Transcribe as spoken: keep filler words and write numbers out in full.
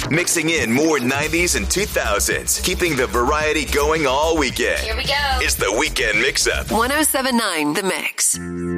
Mixing in more nineties and two thousands, keeping the variety going all weekend. Here we go. It's the Weekend Mix-Up. one oh seven point nine The Mix.